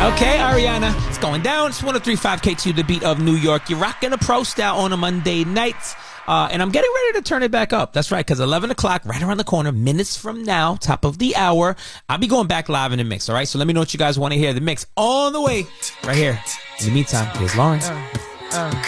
Okay, Ariana, it's going down. It's 103.5 K2, the beat of New York. You're rocking a pro style on a Monday night. And I'm getting ready to turn it back up. That's right, because 11 o'clock, right around the corner, minutes from now, top of the hour, I'll be going back live in the mix, all right? So let me know what you guys want to hear. The mix on the way right here. In the meantime, here's Lauren.